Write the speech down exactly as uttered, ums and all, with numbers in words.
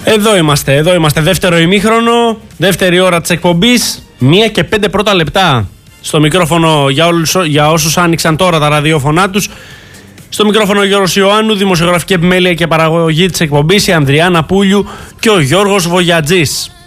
Εδώ είμαστε, εδώ είμαστε. Δεύτερο ημίχρονο, δεύτερη ώρα της εκπομπής. Μία και πέντε πρώτα λεπτά. Στο μικρόφωνο για, όλους, για όσους άνοιξαν τώρα τα ραδιόφωνά τους. Στο μικρόφωνο ο Γιώργος Ιωάννου, δημοσιογραφική επιμέλεια και παραγωγή της εκπομπής, η Ανδριάννα Πούλιου και ο Γιώργος Βογιατζής.